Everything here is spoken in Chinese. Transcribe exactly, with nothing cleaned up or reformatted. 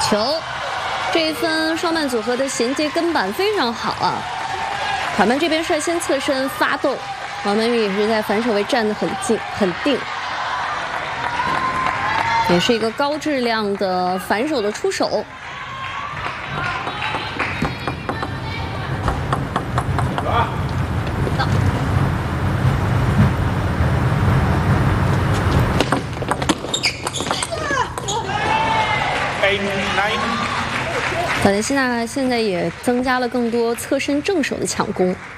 球，这一分双曼组合的衔接跟板非常好啊。卡门这边率先侧身发动，王曼玉也是在反手位站得很近很定，也是一个高质量的反手的出手。 卡德西娜现在也增加了更多侧身正手的抢攻。